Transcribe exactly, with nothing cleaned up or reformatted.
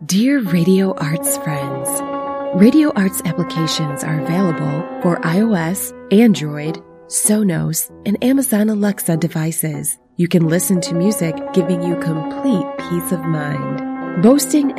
Dear Radio Arts friends, Radio Arts applications are available for iOS, Android, Sonos, and Amazon Alexa devices. You can listen to music giving you complete peace of mind. Boasting